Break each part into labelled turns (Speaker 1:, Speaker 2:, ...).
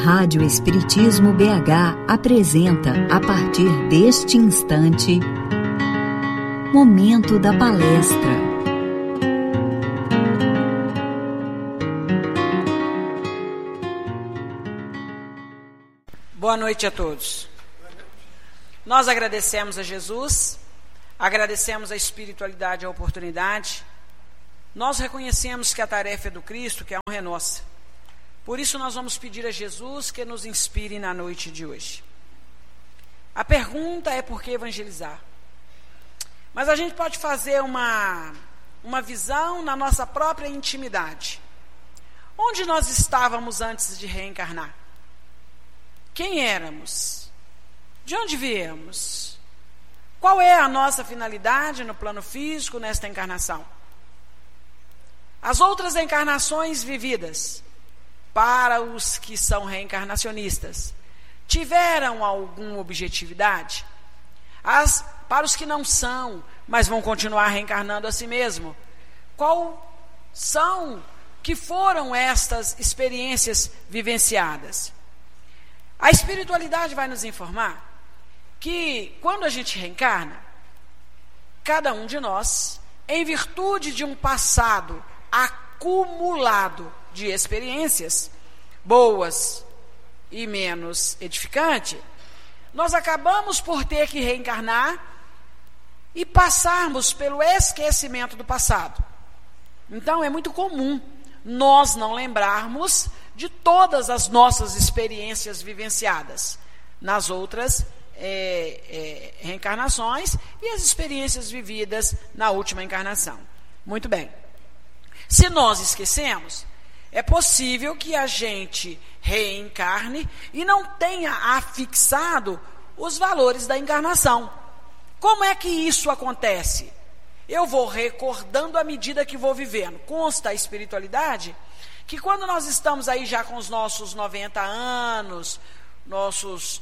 Speaker 1: Rádio Espiritismo BH apresenta, a partir deste instante, Momento da Palestra.
Speaker 2: Boa noite a todos. Nós agradecemos a Jesus, agradecemos a espiritualidade, a oportunidade. Nós reconhecemos que a tarefa é do Cristo, que a honra é nossa. Por isso nós vamos pedir a Jesus que nos inspire na noite de hoje. A pergunta é: por que evangelizar? Mas a gente pode fazer uma visão na nossa própria intimidade. Onde nós estávamos antes de reencarnar? Quem éramos? De onde viemos? Qual é a nossa finalidade no plano físico nesta encarnação? As outras encarnações vividas, para os que são reencarnacionistas, tiveram alguma objetividade? Para os que não são, mas vão continuar reencarnando a si mesmo, que foram estas experiências vivenciadas? A espiritualidade vai nos informar que quando a gente reencarna, cada um de nós, em virtude de um passado acumulado de experiências boas e menos edificante, nós acabamos por ter que reencarnar e passarmos pelo esquecimento do passado. Então é muito comum nós não lembrarmos de todas as nossas experiências vivenciadas nas outras reencarnações e as experiências vividas na última encarnação. Muito bem. Se nós esquecemos, é possível que a gente reencarne e não tenha afixado os valores da encarnação. Como é que isso acontece? Eu vou recordando à medida que vou vivendo. Consta a espiritualidade que quando nós estamos aí já com os nossos 90 anos, nossos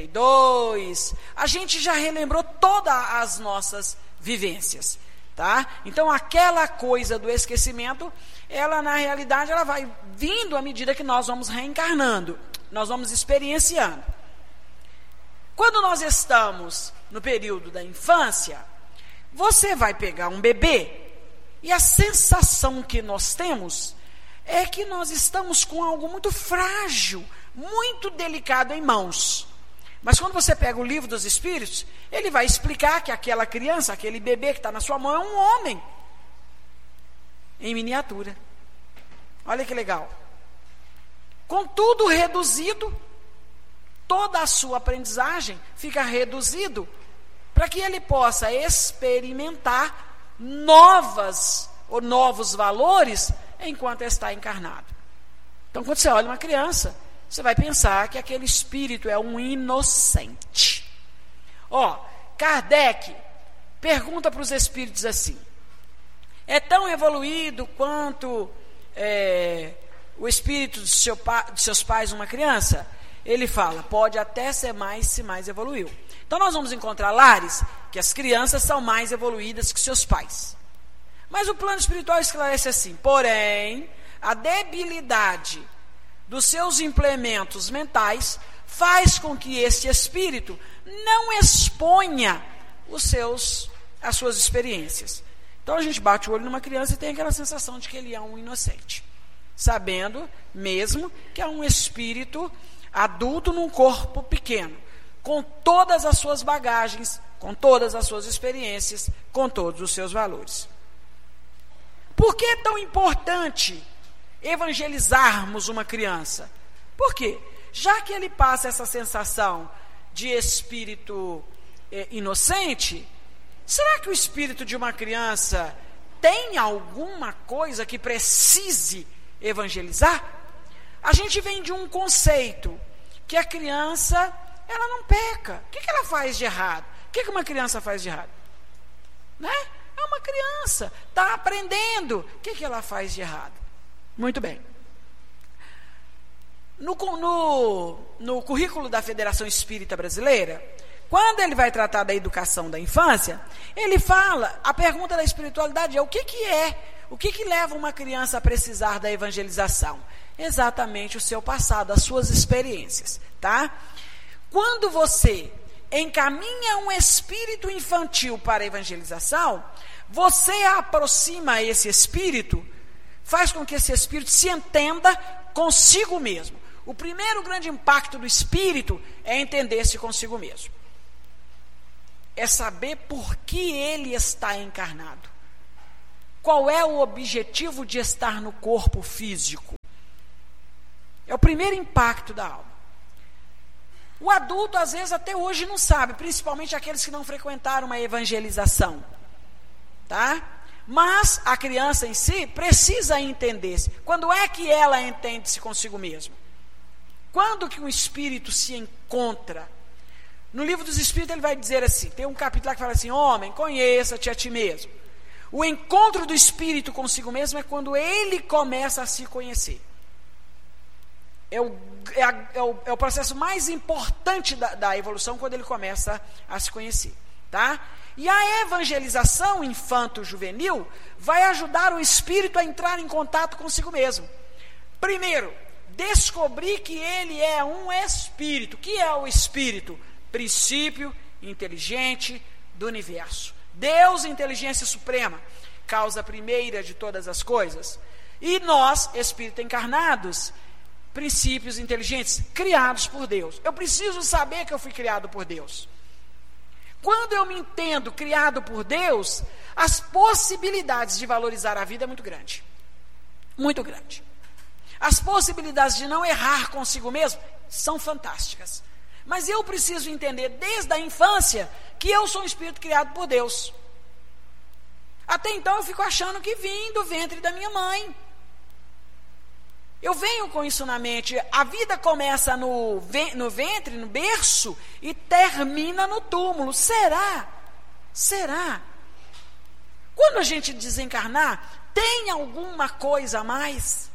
Speaker 2: 92, a gente já relembrou todas as nossas vivências. Tá? Então aquela coisa do esquecimento, ela na realidade ela vai vindo à medida que nós vamos reencarnando, nós vamos experienciando. Quando nós estamos no período da infância, você vai pegar um bebê e a sensação que nós temos é que nós estamos com algo muito frágil, muito delicado em mãos. Mas quando você pega o livro dos Espíritos, ele vai explicar que aquela criança, aquele bebê que está na sua mão é um homem em miniatura. Olha que legal. Com tudo reduzido, toda a sua aprendizagem fica reduzido para que ele possa experimentar novos valores enquanto está encarnado. Então, quando você olha uma criança, você vai pensar que aquele espírito é um inocente. Kardec pergunta para os espíritos assim: é tão evoluído quanto o espírito de seus pais uma criança? Ele fala: pode até ser mais, se mais evoluiu. Então nós vamos encontrar lares que as crianças são mais evoluídas que seus pais. Mas o plano espiritual esclarece assim: porém, a debilidade dos seus implementos mentais faz com que este espírito não exponha as suas experiências. Então a gente bate o olho numa criança e tem aquela sensação de que ele é um inocente, sabendo mesmo que é um espírito adulto num corpo pequeno, com todas as suas bagagens, com todas as suas experiências, com todos os seus valores. Por que é tão importante evangelizarmos uma criança? Por quê? Já que ele passa essa sensação de espírito inocente, será que o espírito de uma criança tem alguma coisa que precise evangelizar? A gente vem de um conceito que a criança, ela não peca. O que ela faz de errado? O que uma criança faz de errado? Né? É uma criança, está aprendendo. O que ela faz de errado? Muito bem. No currículo da Federação Espírita Brasileira, quando ele vai tratar da educação da infância, ele fala, a pergunta da espiritualidade é: o que é O que leva uma criança a precisar da evangelização? Exatamente o seu passado, as suas experiências, tá? Quando você encaminha um espírito infantil para a evangelização, você aproxima esse espírito, faz com que esse espírito se entenda consigo mesmo. O primeiro grande impacto do espírito é entender-se consigo mesmo. É saber por que ele está encarnado. Qual é o objetivo de estar no corpo físico? É o primeiro impacto da alma. O adulto, às vezes, até hoje não sabe, principalmente aqueles que não frequentaram uma evangelização. Tá? Mas a criança em si precisa entender-se. Quando é que ela entende-se consigo mesma? Quando que um espírito se encontra? No livro dos Espíritos ele vai dizer assim, tem um capítulo lá que fala assim, homem, conheça-te a ti mesmo. O encontro do espírito consigo mesmo é quando ele começa a se conhecer. É o processo mais importante da evolução, quando ele começa a se conhecer. Tá? E a evangelização infanto-juvenil vai ajudar o espírito a entrar em contato consigo mesmo. Primeiro, descobrir que ele é um espírito. O que é o espírito? Princípio inteligente do universo. Deus, inteligência suprema, causa primeira de todas as coisas. E nós, espíritos encarnados, princípios inteligentes, criados por Deus. Eu preciso saber que eu fui criado por Deus. Quando eu me entendo criado por Deus, as possibilidades de valorizar a vida é muito grande. Muito grande. As possibilidades de não errar consigo mesmo são fantásticas. Mas eu preciso entender desde a infância que eu sou um espírito criado por Deus. Até então eu fico achando que vim do ventre da minha mãe. Eu venho com isso na mente. A vida começa no ventre, no berço, e termina no túmulo. Será? Será? Quando a gente desencarnar, tem alguma coisa a mais?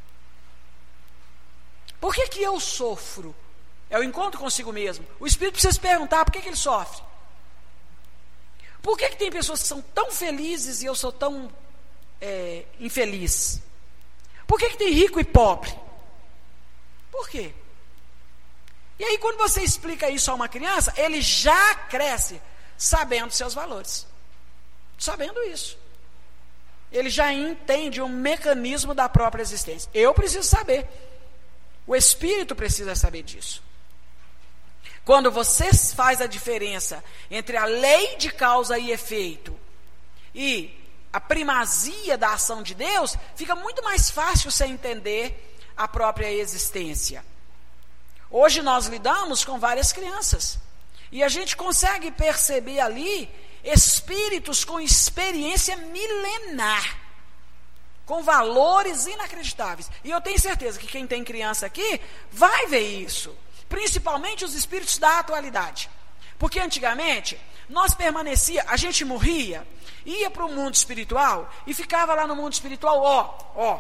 Speaker 2: Por que eu sofro? É o encontro consigo mesmo. O espírito precisa se perguntar por que ele sofre. Por que tem pessoas que são tão felizes e eu sou tão infeliz? Por que tem rico e pobre? Por quê? E aí, quando você explica isso a uma criança, ele já cresce sabendo seus valores. Sabendo isso. Ele já entende o mecanismo da própria existência. Eu preciso saber. O espírito precisa saber disso. Quando você faz a diferença entre a lei de causa e efeito e a primazia da ação de Deus, fica muito mais fácil você entender a própria existência. Hoje nós lidamos com várias crianças e a gente consegue perceber ali espíritos com experiência milenar, com valores inacreditáveis. E eu tenho certeza que quem tem criança aqui vai ver isso. Principalmente os espíritos da atualidade. Porque antigamente, a gente morria, ia para o mundo espiritual e ficava lá no mundo espiritual,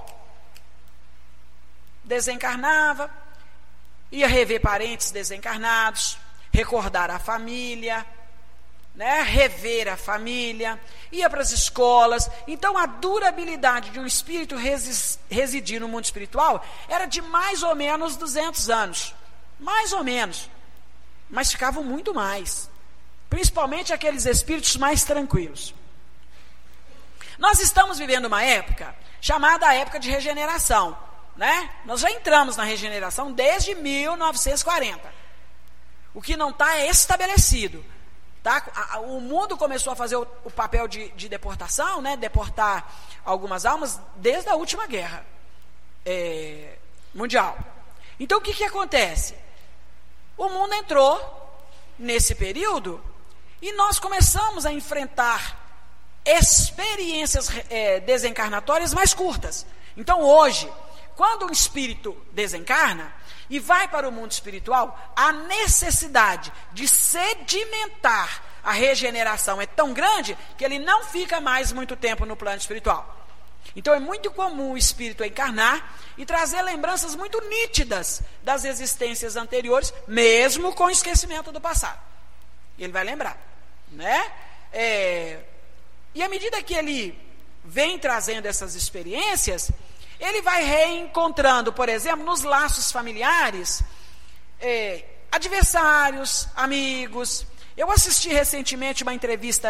Speaker 2: desencarnava, ia rever parentes desencarnados, recordar a família, né, rever a família, ia para as escolas. Então a durabilidade de um espírito residir no mundo espiritual era de mais ou menos 200 anos. Mais ou menos, mas ficavam muito mais, principalmente aqueles espíritos mais tranquilos. Nós estamos vivendo uma época chamada a época de regeneração, né? Nós já entramos na regeneração desde 1940. O que não está é estabelecido, tá? O mundo começou a fazer o papel de deportação, né? Deportar algumas almas desde a última guerra mundial. Então o que acontece? O mundo entrou nesse período e nós começamos a enfrentar experiências desencarnatórias mais curtas. Então hoje, quando um espírito desencarna e vai para o mundo espiritual, a necessidade de sedimentar a regeneração é tão grande que ele não fica mais muito tempo no plano espiritual. Então é muito comum o espírito encarnar e trazer lembranças muito nítidas das existências anteriores, mesmo com o esquecimento do passado. Ele vai lembrar, né? E à medida que ele vem trazendo essas experiências, ele vai reencontrando, por exemplo, nos laços familiares, adversários, amigos. Eu assisti recentemente uma entrevista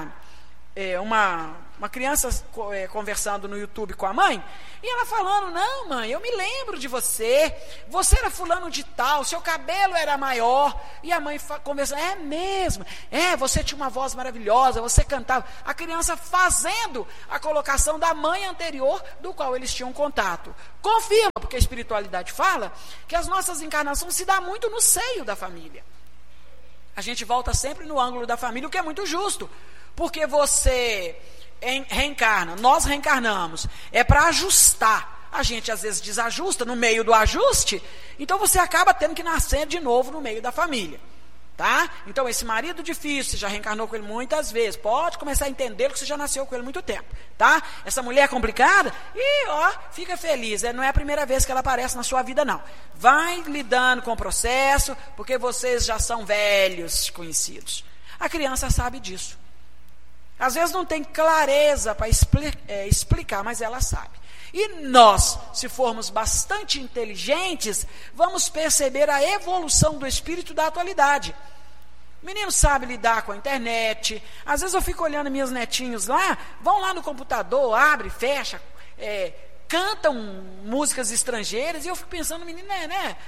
Speaker 2: uma criança conversando no YouTube com a mãe, e ela falando: não, mãe, eu me lembro de você era fulano de tal, seu cabelo era maior, e a mãe conversando: é mesmo, você tinha uma voz maravilhosa, você cantava. A criança fazendo a colocação da mãe anterior, do qual eles tinham contato. Confirma, porque a espiritualidade fala que as nossas encarnações se dão muito no seio da família. A gente volta sempre no ângulo da família, o que é muito justo, porque você reencarna, nós reencarnamos, é para ajustar. A gente às vezes desajusta no meio do ajuste, então você acaba tendo que nascer de novo no meio da família, tá? Então esse marido difícil, você já reencarnou com ele muitas vezes, pode começar a entender que você já nasceu com ele há muito tempo, tá? Essa mulher complicada, fica feliz, não é a primeira vez que ela aparece na sua vida, não. Vai lidando com o processo, porque vocês já são velhos conhecidos. A criança sabe disso. Às vezes não tem clareza para explicar, mas ela sabe. E nós, se formos bastante inteligentes, vamos perceber a evolução do espírito da atualidade. O menino sabe lidar com a internet. Às vezes eu fico olhando meus netinhos lá, vão lá no computador, abre, fecha, cantam músicas estrangeiras, e eu fico pensando: o menino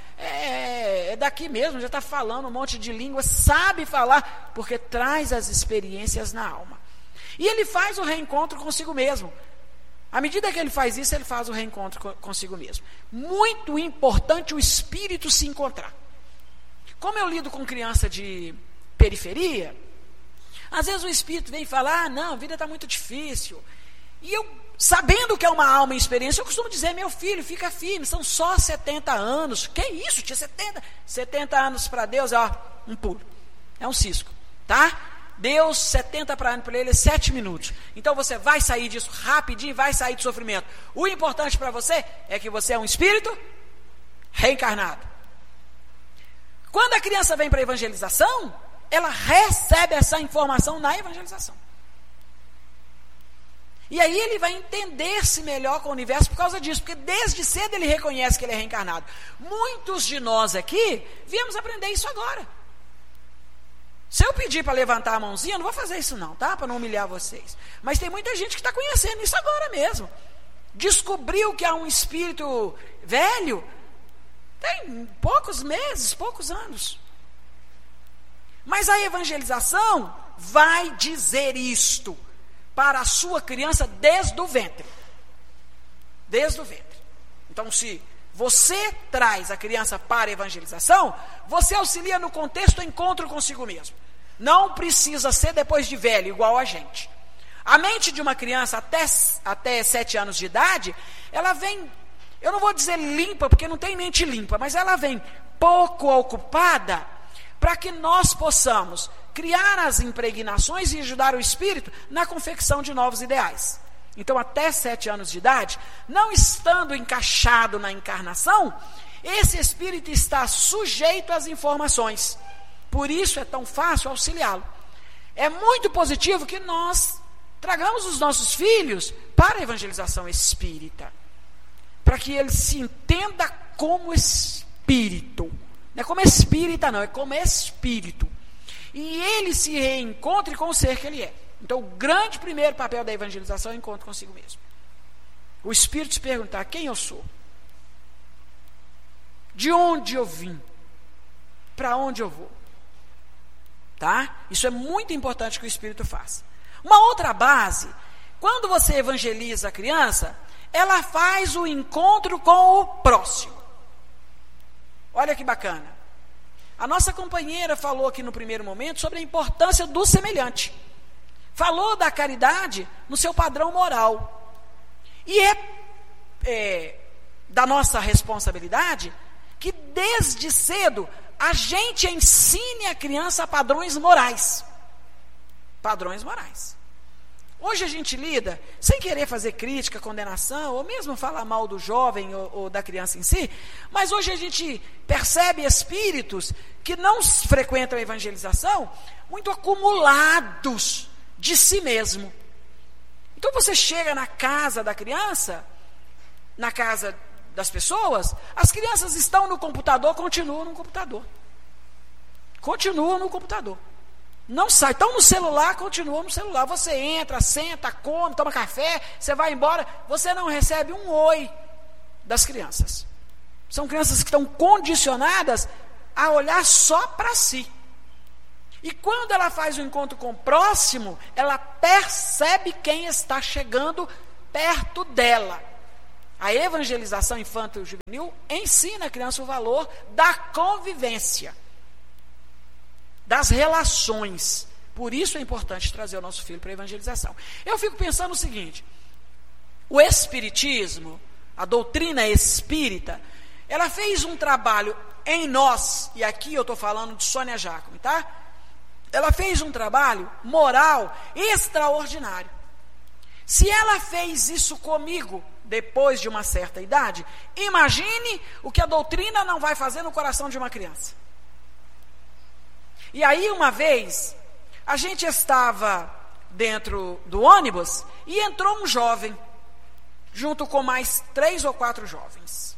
Speaker 2: é daqui mesmo, já está falando um monte de língua, sabe falar, porque traz as experiências na alma. E ele faz o reencontro consigo mesmo. À medida que ele faz isso, ele faz o reencontro consigo mesmo. Muito importante o espírito se encontrar. Como eu lido com criança de periferia, às vezes o espírito vem falar: não, a vida está muito difícil. E eu, sabendo que é uma alma em experiência, eu costumo dizer: meu filho, fica firme, são só 70 anos. Que isso, tinha 70 anos para Deus, um pulo, é um cisco, tá? Deus, 70 anos para ele é 7 minutos. Então você vai sair disso rapidinho, vai sair do sofrimento. O importante para você é que você é um espírito reencarnado. Quando a criança vem para a evangelização, ela recebe essa informação na evangelização. E aí ele vai entender-se melhor com o universo por causa disso, porque desde cedo ele reconhece que ele é reencarnado. Muitos de nós aqui viemos aprender isso agora. Se eu pedir para levantar a mãozinha, eu não vou fazer isso não, tá? Para não humilhar vocês. Mas tem muita gente que está conhecendo isso agora mesmo. Descobriu que há um espírito velho, tem poucos meses, poucos anos. Mas a evangelização vai dizer isto para a sua criança desde o ventre. Desde o ventre. Então, se você traz a criança para a evangelização, você auxilia no contexto do encontro consigo mesmo. Não precisa ser depois de velho, igual a gente. A mente de uma criança até 7 anos de idade, ela vem, eu não vou dizer limpa, porque não tem mente limpa, mas ela vem pouco ocupada para que nós possamos criar as impregnações e ajudar o espírito na confecção de novos ideais. Então, até 7 anos de idade, não estando encaixado na encarnação, esse espírito está sujeito às informações. Por isso é tão fácil auxiliá-lo. É muito positivo que nós tragamos os nossos filhos para a evangelização espírita, para que ele se entenda como espírito. Não é como espírita não, é como espírito. E ele se reencontre com o ser que ele é. Então, o grande primeiro papel da evangelização é o encontro consigo mesmo. O espírito se perguntar: quem eu sou? De onde eu vim? Para onde eu vou? Tá? Isso é muito importante que o espírito faça. Uma outra base, quando você evangeliza a criança, ela faz o encontro com o próximo. Olha que bacana. A nossa companheira falou aqui no primeiro momento sobre a importância do semelhante. Falou da caridade no seu padrão moral. E é da nossa responsabilidade que desde cedo a gente ensine a criança padrões morais. Padrões morais. Hoje a gente lida, sem querer fazer crítica, condenação, ou mesmo falar mal do jovem ou da criança em si, mas hoje a gente percebe espíritos que não frequentam a evangelização muito acumulados de si mesmo. Então você chega na casa da criança, na casa das pessoas, as crianças estão no computador, continuam no computador. Continuam no computador. Não sai, estão no celular, continuam no celular. Você entra, senta, come, toma café, você vai embora, você não recebe um oi das crianças. São crianças que estão condicionadas a olhar só para si. E quando ela faz um encontro com o próximo, ela percebe quem está chegando perto dela. A evangelização infanto-juvenil ensina a criança o valor da convivência, das relações. Por isso é importante trazer o nosso filho para a evangelização. Eu fico pensando o seguinte: o espiritismo, a doutrina espírita, ela fez um trabalho em nós, e aqui eu estou falando de Sônia Jacome, tá? Ela fez um trabalho moral extraordinário. Se ela fez isso comigo, depois de uma certa idade, imagine o que a doutrina não vai fazer no coração de uma criança. E aí, uma vez, a gente estava dentro do ônibus e entrou um jovem, junto com mais 3 ou 4 jovens.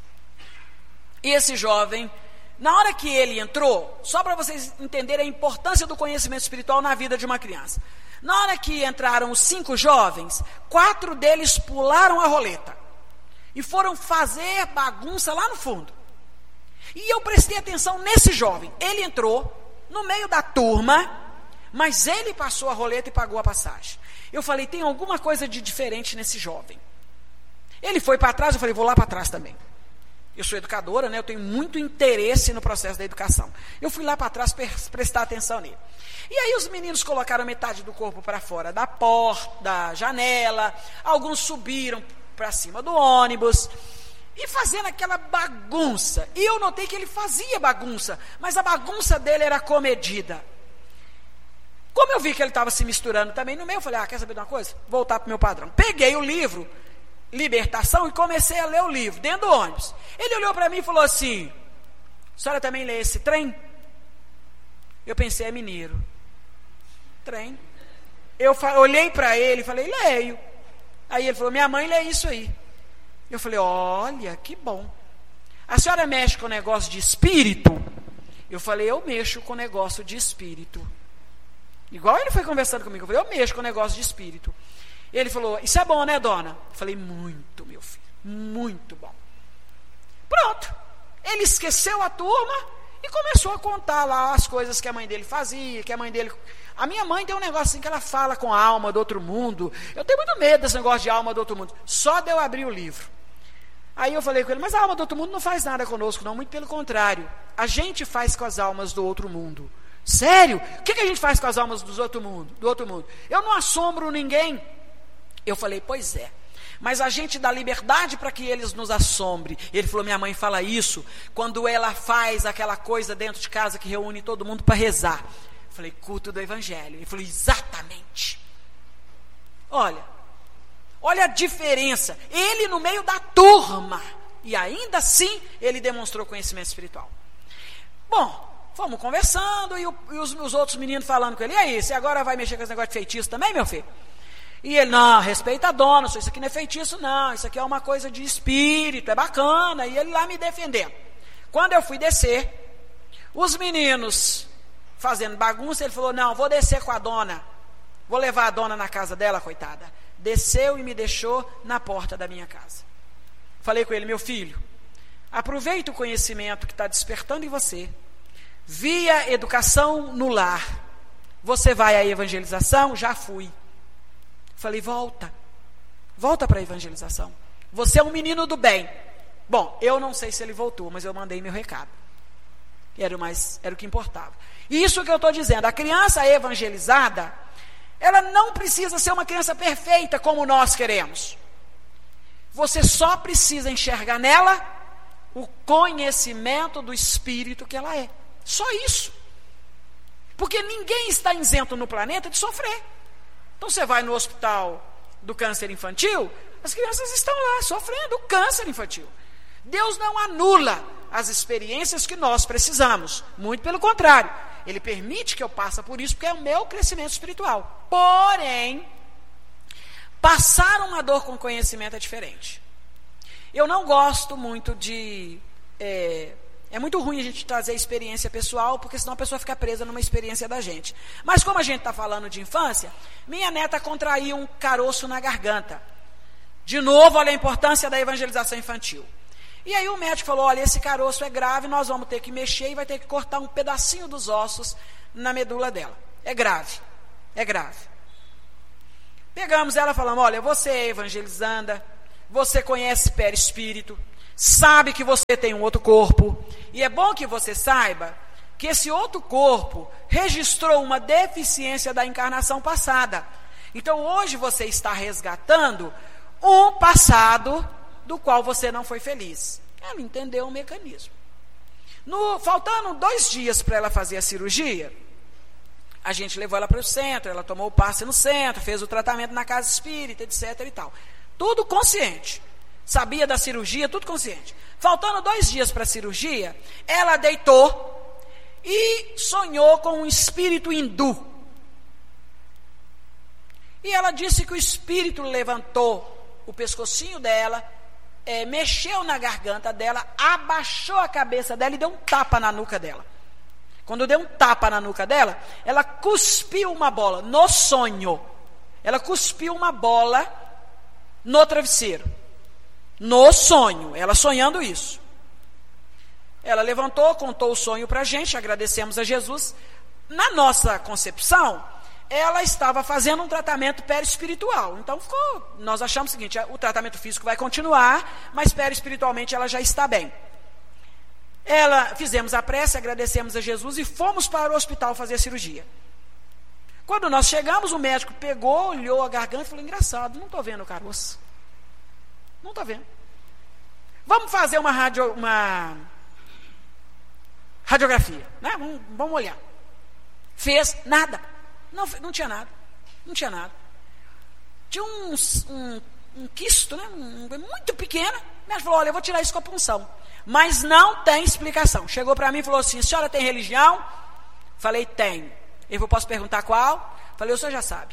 Speaker 2: E esse jovem, na hora que ele entrou, só para vocês entenderem a importância do conhecimento espiritual na vida de uma criança, na hora que entraram os 5 jovens, 4 deles pularam a roleta e foram fazer bagunça lá no fundo. E eu prestei atenção nesse jovem. Ele entrou no meio da turma, mas ele passou a roleta e pagou a passagem. Eu falei, tem alguma coisa de diferente nesse jovem. Ele foi para trás, eu falei, vou lá para trás também. Eu sou educadora, né? Eu tenho muito interesse no processo da educação. Eu fui lá para trás prestar atenção nele. E aí os meninos colocaram metade do corpo para fora da porta, da janela, alguns subiram para cima do ônibus, e fazendo aquela bagunça. E eu notei que ele fazia bagunça, mas a bagunça dele era comedida. Como eu vi que ele estava se misturando também no meio, eu falei, quer saber de uma coisa? Voltar para o meu padrão. Peguei o livro Libertação e comecei a ler o livro dentro do ônibus. Ele olhou para mim e falou assim, a senhora também lê esse trem? Eu pensei, é mineiro. Trem. Eu olhei para ele e falei, leio. Aí ele falou, minha mãe lê isso aí. Eu falei, olha, que bom. A senhora mexe com negócio de espírito? Eu falei, eu mexo com negócio de espírito. Igual ele foi conversando comigo, eu falei, eu mexo com negócio de espírito. Ele falou, isso é bom, né, dona? Eu falei, muito, meu filho, muito bom. Pronto. Ele esqueceu a turma e começou a contar lá as coisas que a mãe dele fazia, que a mãe dele... A minha mãe tem um negócio assim que ela fala com a alma do outro mundo. Eu tenho muito medo desse negócio de alma do outro mundo. Só de eu abrir o livro. Aí eu falei com ele, mas a alma do outro mundo não faz nada conosco, não, muito pelo contrário. A gente faz com as almas do outro mundo. Sério? O que a gente faz com as almas do outro mundo? Eu não assombro ninguém. Eu falei, pois é. Mas a gente dá liberdade para que eles nos assombrem. Ele falou, minha mãe fala isso quando ela faz aquela coisa dentro de casa que reúne todo mundo para rezar. Eu falei, culto do evangelho. Ele falou, exatamente. Olha a diferença. Ele no meio da turma. E ainda assim, ele demonstrou conhecimento espiritual. Bom, fomos conversando e os outros meninos falando com ele. E aí, você agora vai mexer com esse negócio de feitiço também, meu filho? E ele, não, respeita a dona, isso aqui não é feitiço não, isso aqui é uma coisa de espírito, é bacana. E ele lá me defendendo. Quando eu fui descer, os meninos fazendo bagunça, ele falou, não, vou descer com a dona, vou levar a dona na casa dela, coitada. Desceu e me deixou na porta da minha casa. Falei com ele, meu filho, aproveita o conhecimento que está despertando em você, via educação no lar. Você vai à evangelização? Já fui. Falei, volta para a evangelização. Você é um menino do bem. Bom, eu não sei se ele voltou, mas eu mandei meu recado. Era o que importava. E isso que eu estou dizendo, a criança evangelizada, ela não precisa ser uma criança perfeita como nós queremos. Você só precisa enxergar nela o conhecimento do espírito que ela é. Só isso. Porque ninguém está isento no planeta de sofrer. Então você vai no hospital do câncer infantil, as crianças estão lá sofrendo o câncer infantil. Deus não anula as experiências que nós precisamos. Muito pelo contrário. Ele permite que eu passe por isso, porque é o meu crescimento espiritual. Porém, Passar uma dor com conhecimento é diferente. Eu não gosto muito de... É muito ruim a gente trazer experiência pessoal, porque senão a pessoa fica presa numa experiência da gente. Mas como a gente está falando de infância, minha neta contraiu um caroço na garganta. De novo, olha a importância da evangelização infantil. E aí o médico falou, olha, esse caroço é grave, nós vamos ter que mexer e vai ter que cortar um pedacinho dos ossos na medula dela. É grave, é grave. Pegamos ela e falamos, olha, você é evangelizanda, você conhece perispírito, sabe que você tem um outro corpo, e é bom que você saiba que esse outro corpo registrou uma deficiência da encarnação passada. Então hoje você está resgatando um passado do qual você não foi feliz. Ela entendeu o mecanismo. Faltando 2 dias para ela fazer a cirurgia, a gente levou ela para o centro, ela tomou o passe no centro, fez o tratamento na casa espírita, etc. e tal. Tudo consciente. Sabia da cirurgia, tudo consciente. Faltando 2 dias para a cirurgia, ela deitou e sonhou com um espírito hindu. E ela disse que o espírito levantou o pescocinho dela, mexeu na garganta dela, abaixou a cabeça dela e deu um tapa na nuca dela. Quando deu um tapa na nuca dela, ela cuspiu uma bola, no sonho. Ela cuspiu uma bola no travesseiro. No sonho, ela sonhando isso. Ela levantou, contou o sonho para a gente, agradecemos a Jesus. Na nossa concepção, ela estava fazendo um tratamento perispiritual. Então, nós achamos o seguinte, o tratamento físico vai continuar, mas perispiritualmente ela já está bem. Fizemos a prece, agradecemos a Jesus e fomos para o hospital fazer a cirurgia. Quando nós chegamos, o médico pegou, olhou a garganta e falou, engraçado, não estou vendo o caroço. Não estou vendo. Vamos fazer uma radiografia, né? Vamos olhar. Fez nada. Não tinha nada. Não tinha nada. Tinha um quisto, né? Muito pequeno. O médico falou, olha, eu vou tirar isso com a punção. Mas não tem explicação. Chegou para mim e falou assim, a senhora tem religião? Falei, tenho. Ele falou, posso perguntar qual? Falei, o senhor já sabe.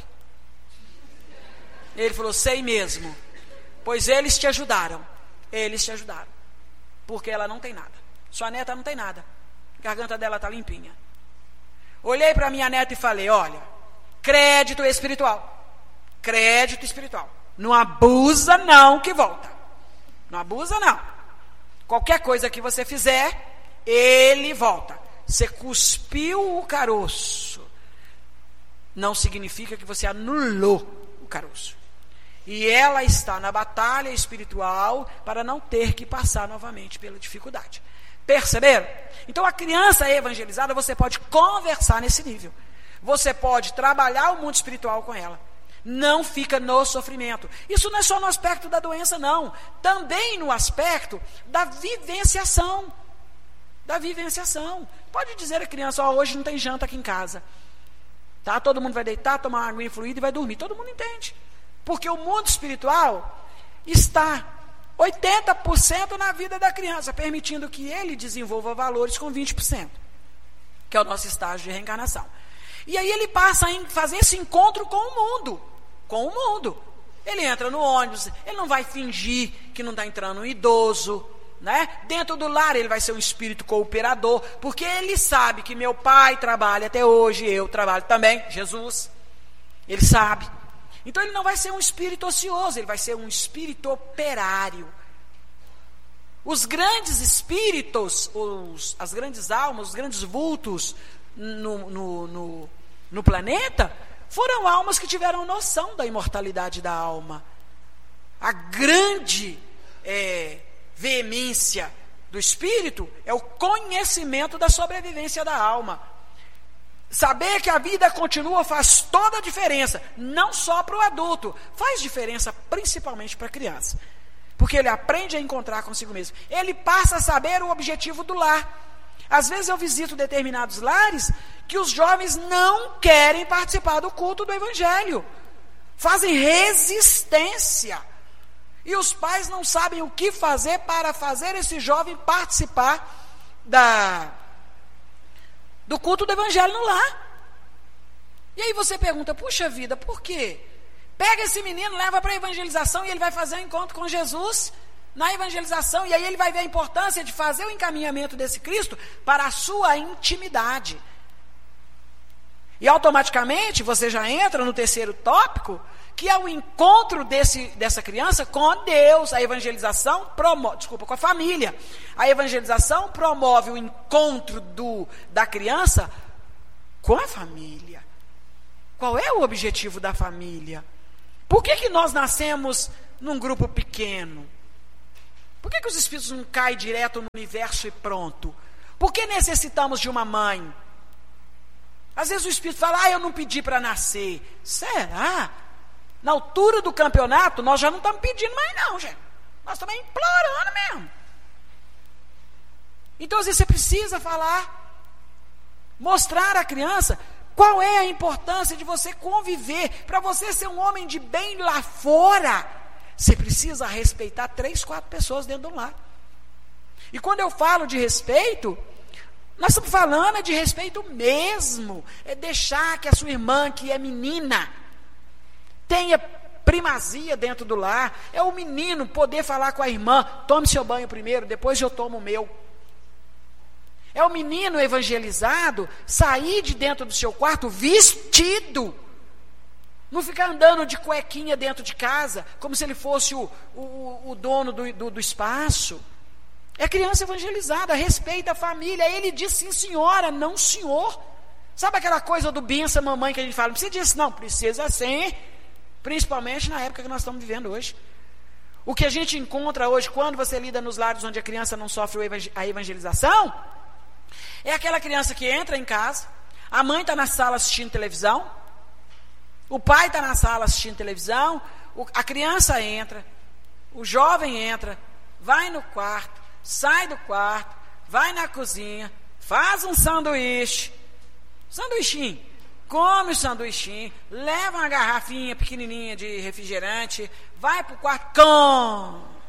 Speaker 2: Ele falou, sei mesmo. Pois eles te ajudaram. Eles te ajudaram. Porque ela não tem nada. Sua neta não tem nada. A garganta dela está limpinha. Olhei para minha neta e falei, olha, crédito espiritual. Crédito espiritual. Não abusa não que volta. Não abusa não. Qualquer coisa que você fizer, ele volta. Você cuspiu o caroço. Não significa que você anulou o caroço. E ela está na batalha espiritual para não ter que passar novamente pela dificuldade. Perceberam? Então a criança evangelizada, você pode conversar nesse nível. Você pode trabalhar o mundo espiritual com ela. Não fica no sofrimento. Isso não é só no aspecto da doença, não. Também no aspecto da vivenciação. Da vivenciação. Pode dizer a criança, hoje não tem janta aqui em casa. Tá? Todo mundo vai deitar, tomar uma aguinha fluida e vai dormir. Todo mundo entende. Porque o mundo espiritual está 80% na vida da criança, permitindo que ele desenvolva valores com 20%, que é o nosso estágio de reencarnação. E aí ele passa a fazer esse encontro com o mundo. Com o mundo. Ele entra no ônibus, ele não vai fingir que não está entrando um idoso, né? Dentro do lar ele vai ser um espírito cooperador, porque ele sabe que meu pai trabalha até hoje, eu trabalho também, Jesus. Ele sabe. Então ele não vai ser um espírito ocioso, ele vai ser um espírito operário. Os grandes espíritos, as grandes almas, os grandes vultos no planeta, foram almas que tiveram noção da imortalidade da alma. A grande veemência do espírito é o conhecimento da sobrevivência da alma. Saber que a vida continua faz toda a diferença, não só para o adulto, faz diferença principalmente para a criança, porque ele aprende a encontrar consigo mesmo, ele passa a saber o objetivo do lar. Às vezes eu visito determinados lares que os jovens não querem participar do culto do evangelho, fazem resistência, e os pais não sabem o que fazer para fazer esse jovem participar do culto do evangelho no lar. E aí você pergunta, puxa vida, por quê? Pega esse menino, leva para a evangelização e ele vai fazer um encontro com Jesus na evangelização. E aí ele vai ver a importância de fazer o encaminhamento desse Cristo para a sua intimidade. E automaticamente você já entra no terceiro tópico, que é o encontro dessa criança com Deus. A evangelização promove, com a família. A evangelização promove o encontro da criança com a família. Qual é o objetivo da família? Por que nós nascemos num grupo pequeno? Por que os espíritos não caem direto no universo e pronto? Por que necessitamos de uma mãe? Às vezes o espírito fala, eu não pedi para nascer. Será? Na altura do campeonato, nós já não estamos pedindo mais não, gente. Nós estamos implorando mesmo. Então, às vezes, você precisa falar, mostrar à criança qual é a importância de você conviver. Para você ser um homem de bem lá fora, você precisa respeitar 3, 4 pessoas dentro do lar. E quando eu falo de respeito, nós estamos falando de respeito mesmo. É deixar que a sua irmã, que é menina, tenha primazia dentro do lar. É o menino poder falar com a irmã, tome seu banho primeiro, depois eu tomo o meu. É o menino evangelizado sair de dentro do seu quarto vestido. Não ficar andando de cuequinha dentro de casa, como se ele fosse o dono do espaço. É criança evangelizada, respeita a família. Ele diz sim senhora, não senhor. Sabe aquela coisa do benção mamãe que a gente fala? Não precisa disso, não, precisa sim. Principalmente na época que nós estamos vivendo hoje. O que a gente encontra hoje, quando você lida nos lares onde a criança não sofre a evangelização, é aquela criança que entra em casa, a mãe está na sala assistindo televisão, o pai está na sala assistindo televisão, a criança entra, o jovem entra, vai no quarto, sai do quarto, vai na cozinha, faz um sanduíchinho, come o sanduichinho, leva uma garrafinha pequenininha de refrigerante, vai para o quarto, come.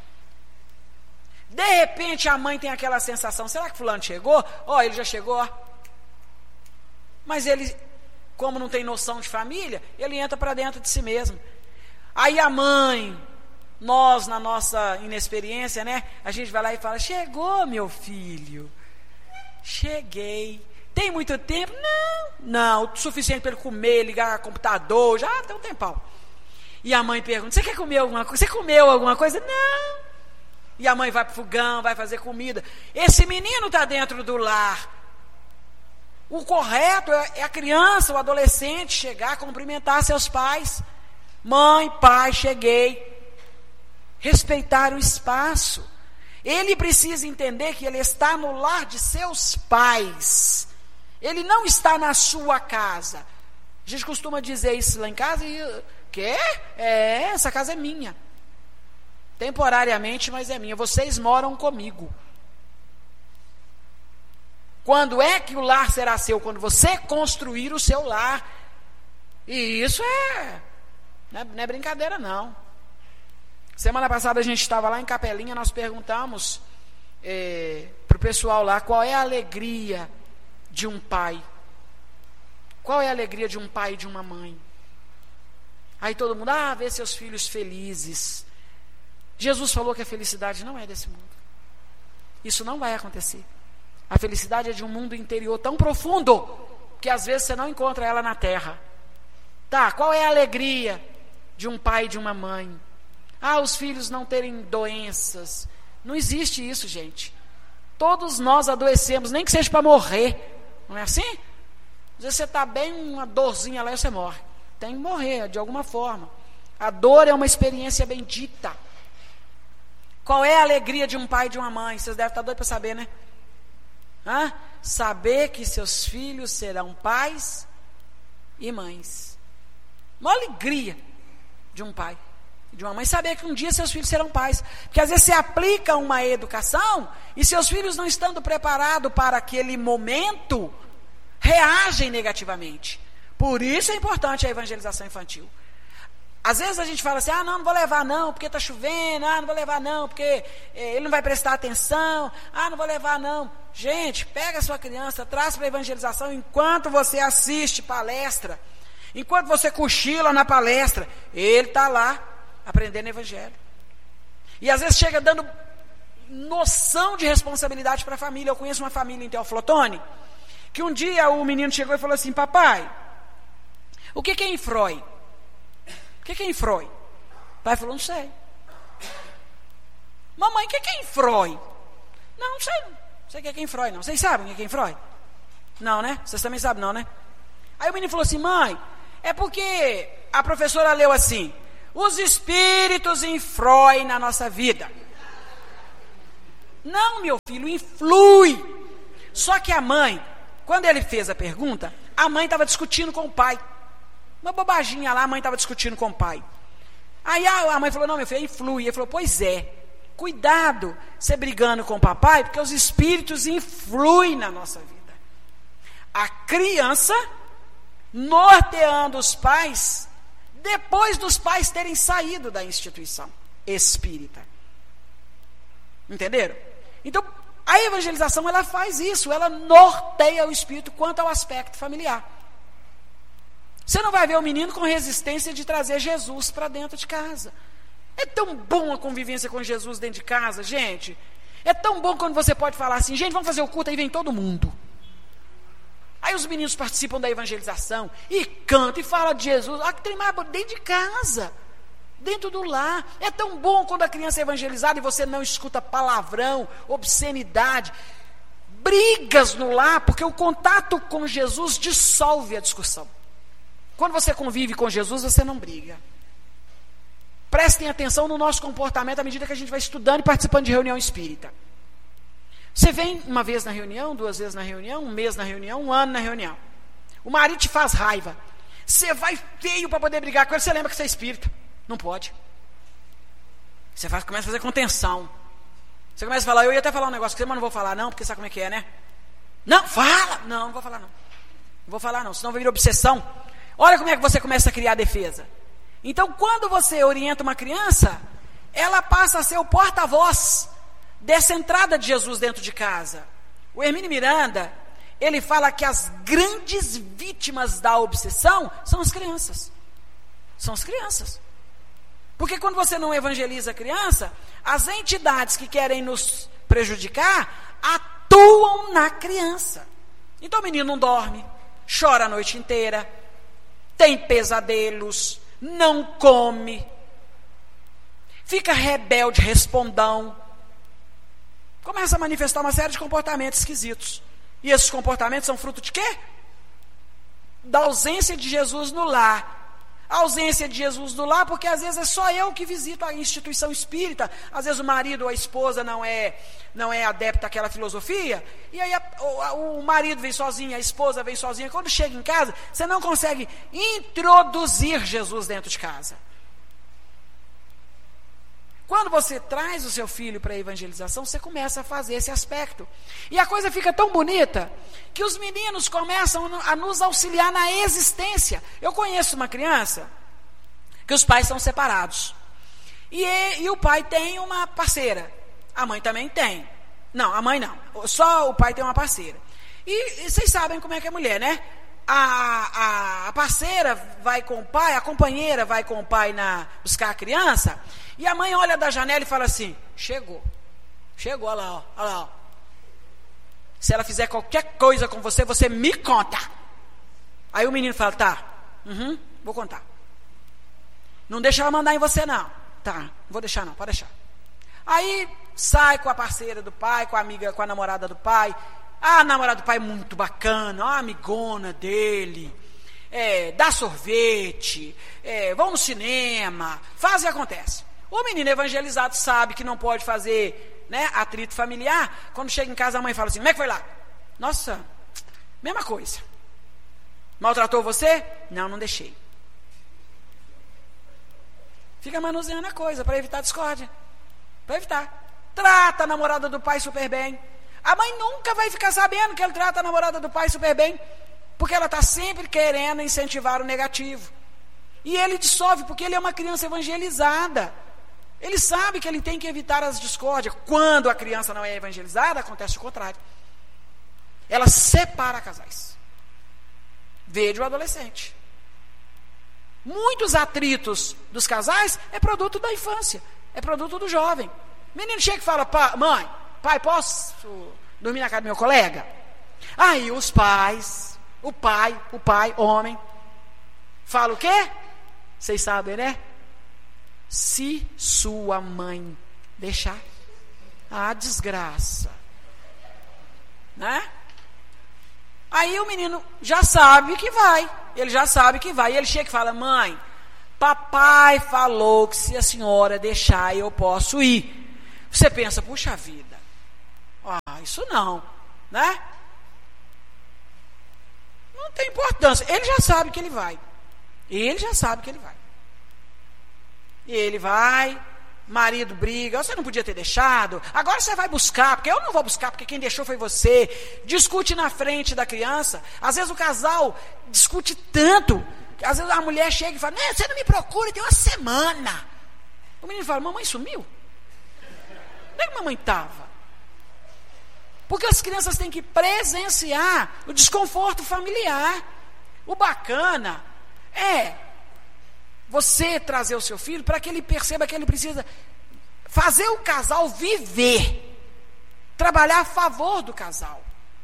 Speaker 2: De repente a mãe tem aquela sensação, será que fulano chegou? Ele já chegou. Mas ele, como não tem noção de família, ele entra para dentro de si mesmo. Aí a mãe, nós na nossa inexperiência, né? A gente vai lá e fala, chegou meu filho, cheguei. Tem muito tempo? Não, o suficiente para ele comer, ligar o computador, já tem um tempão. E a mãe pergunta, você quer comer alguma coisa? Você comeu alguma coisa? Não. E a mãe vai para o fogão, vai fazer comida. Esse menino está dentro do lar. O correto é a criança, o adolescente chegar, cumprimentar seus pais. Mãe, pai, cheguei. Respeitar o espaço. Ele precisa entender que ele está no lar de seus pais. Ele não está na sua casa. A gente costuma dizer isso lá em casa e... Quê? Essa casa é minha. Temporariamente, mas é minha. Vocês moram comigo. Quando é que o lar será seu? Quando você construir o seu lar. E isso não é brincadeira, não. Semana passada a gente estava lá em Capelinha, nós perguntamos para o pessoal lá qual é a alegria de um pai. Qual é a alegria de um pai e de uma mãe? Aí todo mundo, ver seus filhos felizes. Jesus falou que a felicidade não é desse mundo. Isso não vai acontecer. A felicidade é de um mundo interior tão profundo que às vezes você não encontra ela na terra. Tá, qual é a alegria de um pai e de uma mãe? Os filhos não terem doenças. Não existe isso, gente. Todos nós adoecemos, nem que seja para morrer. Não é assim? Às vezes você está bem, uma dorzinha lá e você morre. Tem que morrer, de alguma forma. A dor é uma experiência bendita. Qual é a alegria de um pai e de uma mãe? Vocês devem estar doidos para saber, né? Saber que seus filhos serão pais e mães. Uma alegria de um pai e de uma mãe saber que um dia seus filhos serão pais. Porque às vezes você aplica uma educação e seus filhos, não estando preparados para aquele momento, reagem negativamente. Por isso é importante a evangelização infantil. Às vezes a gente fala assim, não vou levar não, porque está chovendo, não vou levar não, porque ele não vai prestar atenção, não vou levar não. Gente, pega a sua criança, traz para a evangelização enquanto você assiste palestra. Enquanto você cochila na palestra, ele está lá aprendendo evangelho. E às vezes chega dando noção de responsabilidade para a família. Eu conheço uma família em Teófilo Otoni, que um dia o menino chegou e falou assim: papai, o que é Infroi? O que é Infroi? O pai falou: não sei. Mamãe, o que é Infroi? Não sei. Não sei o que é Infroi, não. Vocês sabem o que é Infroi? Não, né? Vocês também sabem, não, né? Aí o menino falou assim: mãe, é porque a professora leu assim: os espíritos influem na nossa vida. Não, meu filho, influi. Só que a mãe, quando ele fez a pergunta, a mãe estava discutindo com o pai. Uma bobaginha lá, a mãe estava discutindo com o pai. Aí a mãe falou: não, meu filho, influi. Ele falou: pois é, cuidado você brigando com o papai, porque os espíritos influem na nossa vida. A criança norteando os pais, depois dos pais terem saído da instituição espírita. Entenderam? Então, a evangelização, ela faz isso, ela norteia o espírito quanto ao aspecto familiar. Você não vai ver o menino com resistência de trazer Jesus para dentro de casa. É tão bom a convivência com Jesus dentro de casa, gente. É tão bom quando você pode falar assim: gente, vamos fazer o culto, aí vem todo mundo. Aí os meninos participam da evangelização e cantam e falam de Jesus. Ah, que tem mais dentro de casa, dentro do lar. É tão bom quando a criança é evangelizada e você não escuta palavrão, obscenidade, brigas no lar, porque o contato com Jesus dissolve a discussão. Quando você convive com Jesus, você não briga. Prestem atenção no nosso comportamento à medida que a gente vai estudando e participando de reunião espírita. Você vem uma vez na reunião, 2 vezes na reunião, 1 mês na reunião, 1 ano na reunião. O marido te faz raiva. Você vai feio para poder brigar com ele, você lembra que você é espírita. Não pode. Você começa a fazer contenção. Você começa a falar: eu ia até falar um negócio que você, mas não vou falar não, porque sabe como é que é, né? Não, fala! Não, não vou falar não. Não vou falar não, senão vai vir obsessão. Olha como é que você começa a criar defesa. Então, quando você orienta uma criança, ela passa a ser o porta-voz dessa entrada de Jesus dentro de casa. O Hermínio Miranda, ele fala que as grandes vítimas da obsessão são as crianças. São as crianças. Porque quando você não evangeliza a criança, as entidades que querem nos prejudicar atuam na criança. Então o menino não dorme, chora a noite inteira, tem pesadelos, não come, fica rebelde, respondão, começa a manifestar uma série de comportamentos esquisitos. E esses comportamentos são fruto de quê? Da ausência de Jesus no lar. A ausência de Jesus no lar, porque às vezes é só eu que visito a instituição espírita, às vezes o marido ou a esposa não é adepto àquela filosofia, e aí o marido vem sozinho, a esposa vem sozinha. Quando chega em casa, você não consegue introduzir Jesus dentro de casa. Quando você traz o seu filho para a evangelização, você começa a fazer esse aspecto. E a coisa fica tão bonita que os meninos começam a nos auxiliar na existência. Eu conheço uma criança que os pais são separados. E o pai tem uma parceira. A mãe também tem. Não, a mãe não. Só o pai tem uma parceira. E vocês sabem como é que é mulher, né? A parceira vai com o pai, a companheira vai com o pai buscar a criança, e a mãe olha da janela e fala assim: chegou, olha lá, ó. Se ela fizer qualquer coisa com você, você me conta. Aí o menino fala: tá, vou contar. Não deixa ela mandar em você não. Tá, não vou deixar não, pode deixar. Aí sai com a parceira do pai, com a amiga, com a namorada do pai. A namorada do pai é muito bacana, a amigona dele, dá sorvete, vão no cinema, faz e acontece. O menino evangelizado sabe que não pode fazer, né, atrito familiar. Quando chega em casa, a mãe fala assim: como é que foi lá? Nossa, mesma coisa. Maltratou você? Não, não deixei. Fica manuseando a coisa para evitar discórdia. Para evitar. Trata a namorada do pai super bem. A mãe nunca vai ficar sabendo que ele trata a namorada do pai super bem, porque ela está sempre querendo incentivar o negativo. E ele dissolve, porque ele é uma criança evangelizada. Ele sabe que ele tem que evitar as discórdias. Quando a criança não é evangelizada, acontece o contrário. Ela separa casais. Veja o adolescente. Muitos atritos dos casais é produto da infância, é produto do jovem. O menino chega e fala: mãe, pai, posso dormir na casa do meu colega? Aí os pais, o pai, homem, fala o quê? Vocês sabem, né? Se sua mãe deixar, desgraça, né? Aí o menino já sabe que vai, e ele chega e fala: mãe, papai falou que se a senhora deixar eu posso ir. Você pensa: puxa vida, isso não, né? Não tem importância, ele já sabe que ele vai, ele vai, marido briga: você não podia ter deixado, agora você vai buscar, porque eu não vou buscar, porque quem deixou foi você. Discute na frente da criança. Às vezes o casal discute tanto, que às vezes a mulher chega e fala: você não me procura, tem uma semana. O menino fala: mamãe sumiu? Onde é que mamãe estava? Porque as crianças têm que presenciar o desconforto familiar. O bacana é você trazer o seu filho para que ele perceba que ele precisa fazer o casal viver, trabalhar a favor do casal,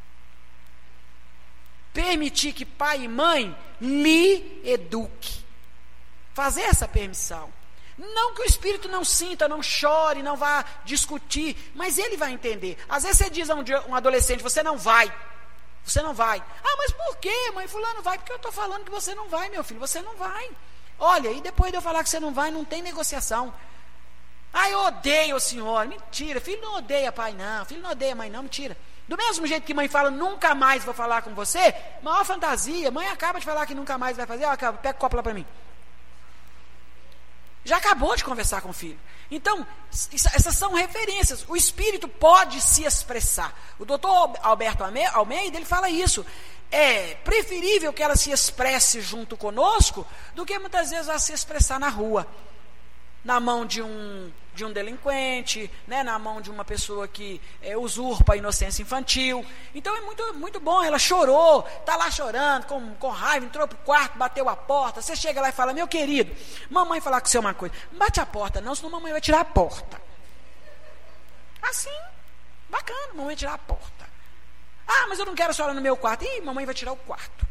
Speaker 2: permitir que pai e mãe lhe eduque, fazer essa permissão. Não que o espírito não sinta, não chore, não vá discutir, mas ele vai entender. Às vezes você diz a um adolescente: você não vai. Mas por quê, mãe? Fulano vai. Porque eu estou falando que você não vai, meu filho, você não vai. Olha, e depois de eu falar que você não vai, não tem negociação. Eu odeio o senhor. Mentira, filho não odeia pai não, filho não odeia mãe não, mentira. Do mesmo jeito que mãe fala: nunca mais vou falar com você, maior fantasia. Mãe acaba de falar que nunca mais vai fazer. Pega o copo lá para mim. Já acabou de conversar com o filho. Então, essas são referências. O espírito pode se expressar. O doutor Alberto Almeida, ele fala isso. É preferível que ela se expresse junto conosco do que muitas vezes ela se expressar na rua, na mão de um delinquente, né, na mão de uma pessoa que usurpa a inocência infantil. Então é muito, muito bom. Ela chorou, está lá chorando, com raiva, entrou para o quarto, bateu a porta. Você chega lá e fala: meu querido, mamãe falar com você uma coisa, não bate a porta não, senão mamãe vai tirar a porta. Assim, bacana, mamãe vai tirar a porta. Mas eu não quero a senhora no meu quarto. Mamãe vai tirar o quarto.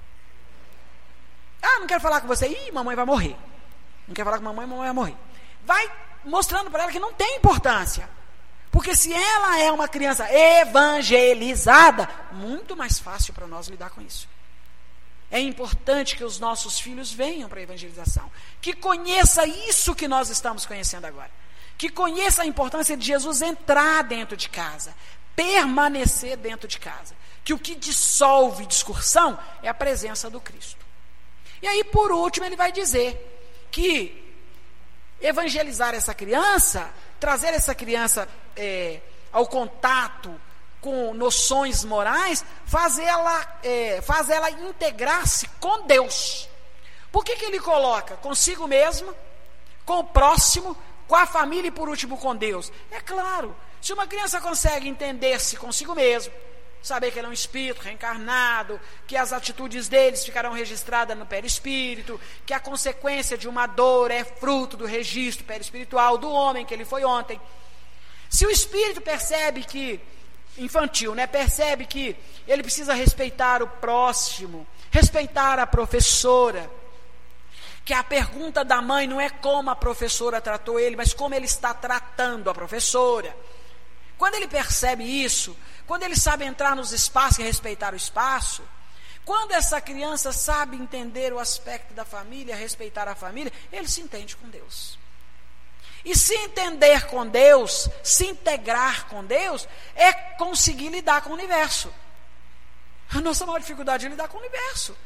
Speaker 2: Não quero falar com você. Mamãe vai morrer. Não quero falar com mamãe vai morrer. Vai mostrando para ela que não tem importância. Porque se ela é uma criança evangelizada, muito mais fácil para nós lidar com isso. É importante que os nossos filhos venham para a evangelização, que conheça isso que nós estamos conhecendo agora, que conheça a importância de Jesus entrar dentro de casa, permanecer dentro de casa, que o que dissolve discussão é a presença do Cristo. E aí, por último, ele vai dizer que evangelizar essa criança, trazer essa criança ao contato com noções morais, faz ela integrar-se com Deus. Por que ele coloca? Consigo mesmo, com o próximo, com a família e por último com Deus. É claro, se uma criança consegue entender-se consigo mesmo, saber que ele é um espírito reencarnado, que as atitudes deles ficarão registradas no perispírito, que a consequência de uma dor é fruto do registro perispiritual do homem que ele foi ontem. Se o espírito percebe que, infantil, né, percebe que ele precisa respeitar o próximo, respeitar a professora, que a pergunta da mãe não é como a professora tratou ele, mas como ele está tratando a professora. Quando ele percebe isso, quando ele sabe entrar nos espaços e respeitar o espaço, quando essa criança sabe entender o aspecto da família, respeitar a família, ele se entende com Deus. E se entender com Deus, se integrar com Deus, é conseguir lidar com o universo. A nossa maior dificuldade é lidar com o universo.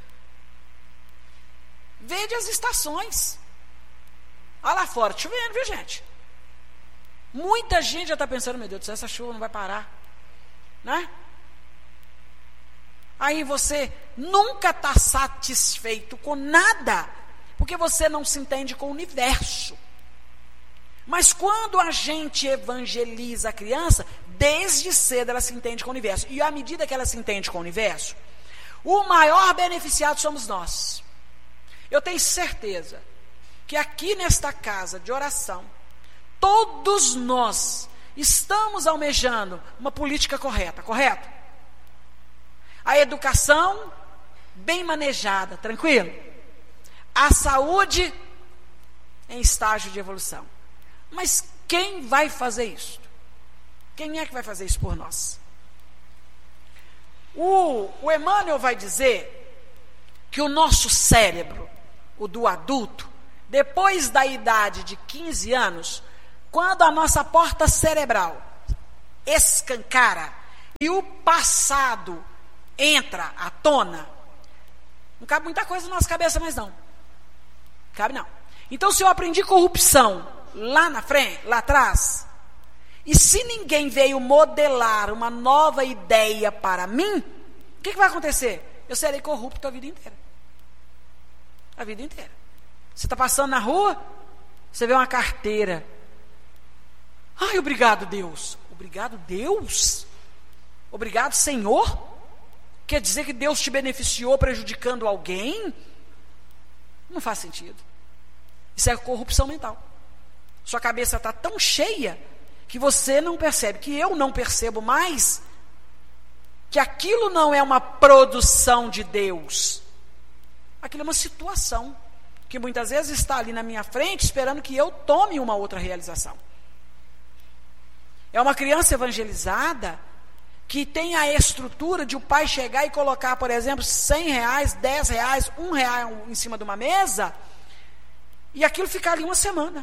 Speaker 2: Vede as estações. Olha lá fora, chovendo, viu, gente? Muita gente já está pensando: meu Deus do céu, essa chuva não vai parar, né? Aí você nunca está satisfeito com nada, porque você não se entende com o universo. Mas quando a gente evangeliza a criança, desde cedo ela se entende com o universo. E à medida que ela se entende com o universo, o maior beneficiado somos nós. Eu tenho certeza que aqui nesta casa de oração, todos nós estamos almejando uma política correta, correto? A educação bem manejada, tranquilo? A saúde em estágio de evolução. Mas quem vai fazer isso? Quem é que vai fazer isso por nós? O Emmanuel vai dizer que o nosso cérebro, o do adulto, depois da idade de 15 anos, quando a nossa porta cerebral escancara e o passado entra à tona, não cabe muita coisa na nossa cabeça mais não. Cabe não. Então, se eu aprendi corrupção lá na frente, lá atrás, e se ninguém veio modelar uma nova ideia para mim, o que vai acontecer? Eu serei corrupto a vida inteira. A vida inteira. Você está passando na rua, você vê uma carteira. Ai, obrigado, Deus. Obrigado, Deus? Obrigado, Senhor? Quer dizer que Deus te beneficiou prejudicando alguém? Não faz sentido. Isso é corrupção mental. Sua cabeça está tão cheia que você não percebe, que eu não percebo mais, que aquilo não é uma produção de Deus. Aquilo é uma situação que muitas vezes está ali na minha frente, esperando que eu tome uma outra realização. É uma criança evangelizada que tem a estrutura de o pai chegar e colocar, por exemplo, R$100, R$10, R$1 em cima de uma mesa, e aquilo ficar ali uma semana.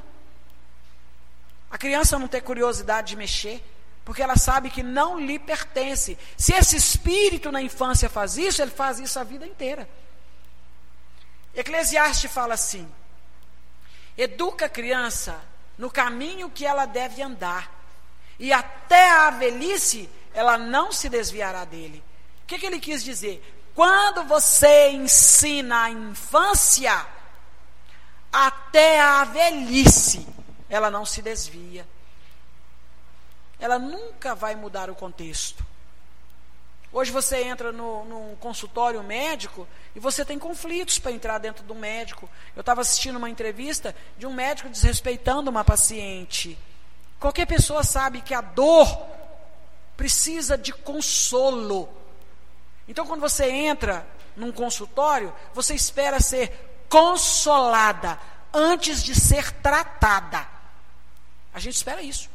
Speaker 2: A criança não tem curiosidade de mexer, porque ela sabe que não lhe pertence. Se esse espírito na infância faz isso, ele faz isso a vida inteira. Eclesiastes fala assim: educa a criança no caminho que ela deve andar, e até a velhice ela não se desviará dele. O que ele quis dizer? Quando você ensina a infância, até a velhice ela não se desvia. Ela nunca vai mudar o contexto. Hoje você entra num consultório médico e você tem conflitos para entrar dentro do médico. Eu estava assistindo uma entrevista de um médico desrespeitando uma paciente. Qualquer pessoa sabe que a dor precisa de consolo. Então, quando você entra num consultório, você espera ser consolada antes de ser tratada. A gente espera isso.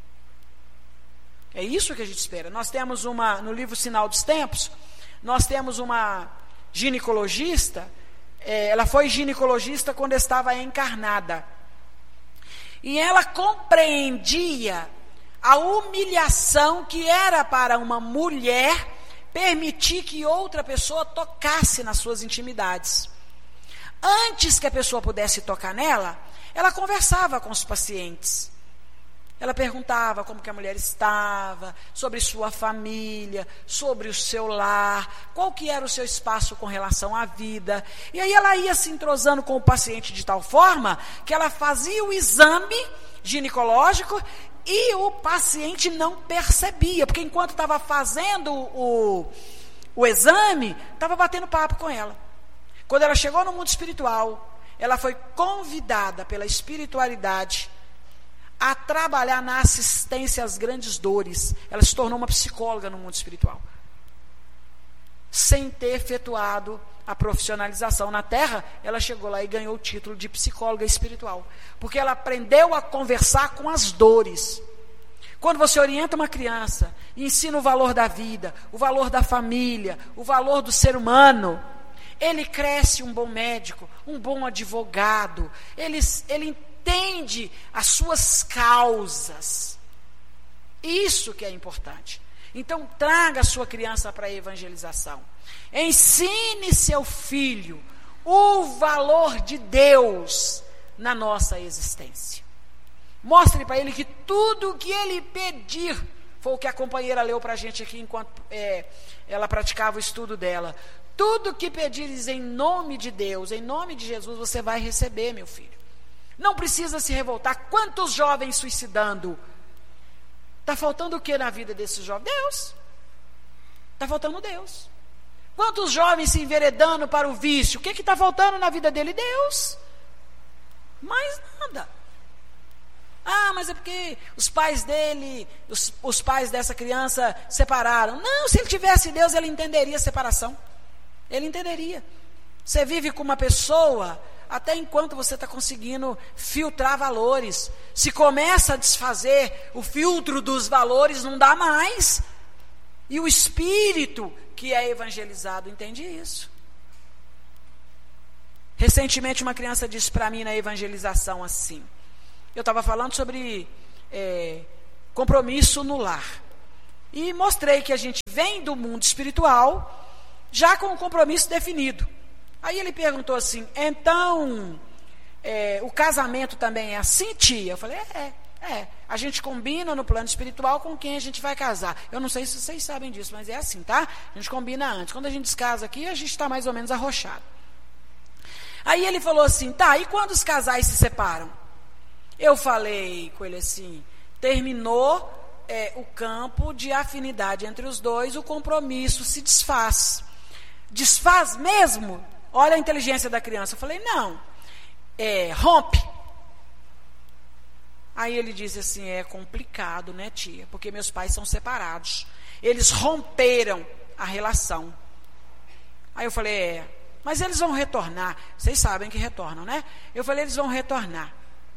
Speaker 2: É isso que a gente espera. Nós temos no livro Sinal dos Tempos, nós temos uma ginecologista, ela foi ginecologista quando estava encarnada. E ela compreendia a humilhação que era para uma mulher permitir que outra pessoa tocasse nas suas intimidades. Antes que a pessoa pudesse tocar nela, ela conversava com os pacientes. Ela perguntava como que a mulher estava, sobre sua família, sobre o seu lar, qual que era o seu espaço com relação à vida. E aí ela ia se entrosando com o paciente de tal forma que ela fazia o exame ginecológico e o paciente não percebia, porque enquanto estava fazendo o exame, estava batendo papo com ela. Quando ela chegou no mundo espiritual, ela foi convidada pela espiritualidade a trabalhar na assistência às grandes dores. Ela se tornou uma psicóloga no mundo espiritual, sem ter efetuado a profissionalização na Terra. Ela chegou lá e ganhou o título de psicóloga espiritual, porque ela aprendeu a conversar com as dores. Quando você orienta uma criança e ensina o valor da vida, o valor da família, o valor do ser humano, ele cresce um bom médico, um bom advogado, ele entende as suas causas. Isso que é importante. Então, traga a sua criança para a evangelização. Ensine seu filho o valor de Deus na nossa existência. Mostre para ele que tudo o que ele pedir, foi o que a companheira leu para a gente aqui enquanto ela praticava o estudo dela. Tudo que pedires em nome de Deus, em nome de Jesus, você vai receber, meu filho. Não precisa se revoltar. Quantos jovens suicidando? Está faltando o que na vida desses jovens? Deus. Está faltando Deus. Quantos jovens se enveredando para o vício? O que está faltando na vida dele? Deus. Mais nada. Mas é porque os pais dele, os pais dessa criança separaram. Não, se ele tivesse Deus, ele entenderia a separação. Ele entenderia. Você vive com uma pessoa até enquanto você está conseguindo filtrar valores. Se começa a desfazer o filtro dos valores, não dá mais. E o espírito que é evangelizado entende isso. Recentemente uma criança disse para mim na evangelização assim, eu estava falando sobre compromisso no lar, e mostrei que a gente vem do mundo espiritual já com um compromisso definido. Aí ele perguntou assim, então o casamento também é assim, tia? Eu falei, a gente combina no plano espiritual com quem a gente vai casar. Eu não sei se vocês sabem disso, mas é assim, tá? A gente combina antes. Quando a gente descasa aqui, a gente está mais ou menos arrochado. Aí ele falou assim, tá, e quando os casais se separam? Eu falei com ele assim, terminou o campo de afinidade entre os dois, o compromisso se desfaz. Desfaz mesmo? Olha a inteligência da criança. Eu falei, não, rompe. Aí ele disse assim, é complicado, né, tia? Porque meus pais são separados. Eles romperam a relação. Aí eu falei, mas eles vão retornar. Vocês sabem que retornam, né? Eu falei, eles vão retornar.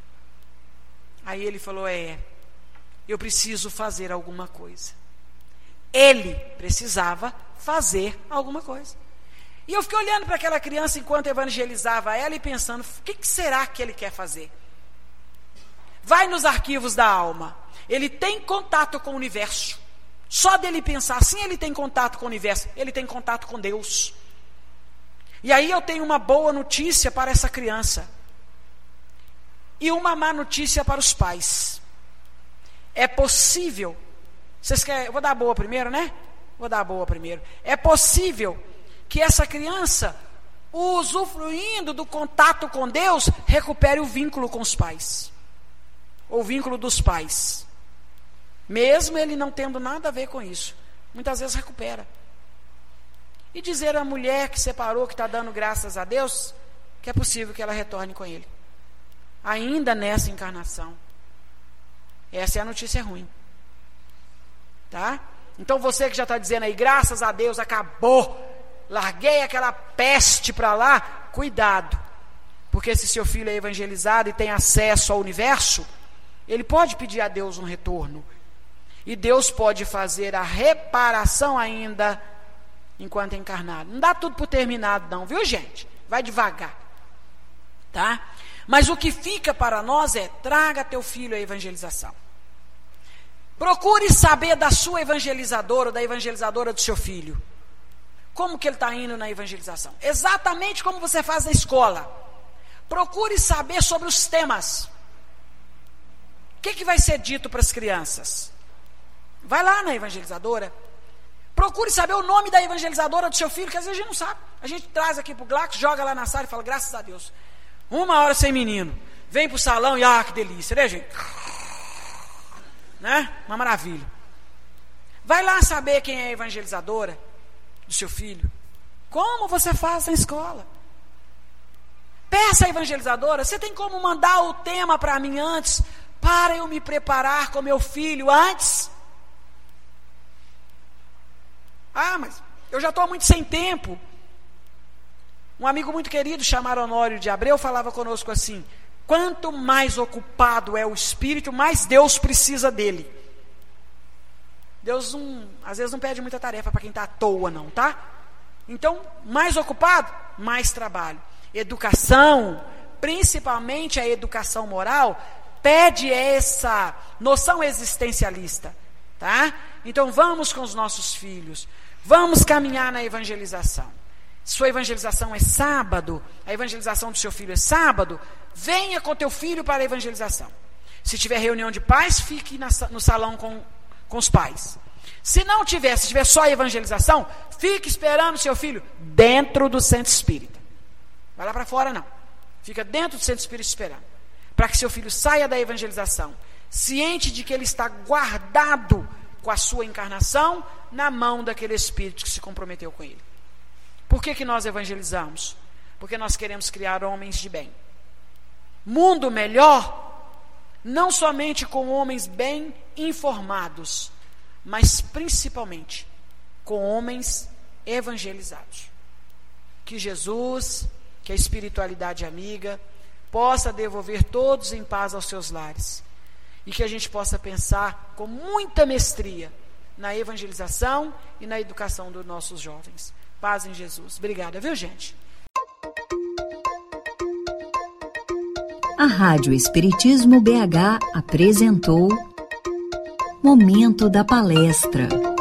Speaker 2: Aí ele falou, eu preciso fazer alguma coisa. Ele precisava fazer alguma coisa. E eu fiquei olhando para aquela criança enquanto evangelizava ela e pensando, o que será que ele quer fazer? Vai nos arquivos da alma. Ele tem contato com o universo. Só dele pensar assim, ele tem contato com o universo. Ele tem contato com Deus. E aí eu tenho uma boa notícia para essa criança. E uma má notícia para os pais. É possível. Vocês querem? Eu vou dar a boa primeiro, né? Vou dar a boa primeiro. É possível que essa criança, usufruindo do contato com Deus, recupere o vínculo com os pais. Ou vínculo dos pais. Mesmo ele não tendo nada a ver com isso. Muitas vezes recupera. E dizer à mulher que separou, que está dando graças a Deus, que é possível que ela retorne com ele. Ainda nessa encarnação. Essa é a notícia ruim. Tá? Então você que já está dizendo aí, graças a Deus, acabou. Larguei aquela peste para lá. Cuidado. Porque se seu filho é evangelizado e tem acesso ao universo, ele pode pedir a Deus um retorno. E Deus pode fazer a reparação ainda enquanto é encarnado. Não dá tudo por terminado não, viu, gente? Vai devagar. Tá? Mas o que fica para nós traga teu filho à evangelização. Procure saber da sua evangelizadora, da evangelizadora do seu filho. Como que ele está indo na evangelização? Exatamente como você faz na escola. Procure saber sobre os temas. O que vai ser dito para as crianças? Vai lá na evangelizadora. Procure saber o nome da evangelizadora do seu filho, que às vezes a gente não sabe. A gente traz aqui para o Glax, joga lá na sala e fala, graças a Deus. 1 hora sem menino. Vem para o salão e, que delícia, né, gente? Né? Uma maravilha. Vai lá saber quem é a evangelizadora do seu filho. Como você faz na escola? Peça a evangelizadora, você tem como mandar o tema para mim antes, para eu me preparar com meu filho antes? Mas eu já estou muito sem tempo. Um amigo muito querido, chamado Honório de Abreu, falava conosco assim, quanto mais ocupado é o espírito, mais Deus precisa dele. Deus às vezes não pede muita tarefa para quem está à toa não, tá? Então, mais ocupado, mais trabalho. Educação, principalmente a educação moral, pede essa noção existencialista, tá? Então vamos com os nossos filhos, vamos caminhar na evangelização. Sua evangelização é sábado, a evangelização do seu filho é sábado, venha com teu filho para a evangelização. Se tiver reunião de pais, fique no salão com os pais. Se não tiver, se tiver só a evangelização, fique esperando seu filho dentro do centro espírita. Vai lá para fora não, fica dentro do centro espírita esperando, para que seu filho saia da evangelização, ciente de que ele está guardado com a sua encarnação na mão daquele espírito que se comprometeu com ele. Por que nós evangelizamos? Porque nós queremos criar homens de bem. Mundo melhor, não somente com homens bem informados, mas principalmente com homens evangelizados. Que Jesus, que a espiritualidade amiga, possa devolver todos em paz aos seus lares. E que a gente possa pensar com muita mestria na evangelização e na educação dos nossos jovens. Paz em Jesus. Obrigada, viu, gente?
Speaker 1: A Rádio Espiritismo BH apresentou Momento da Palestra.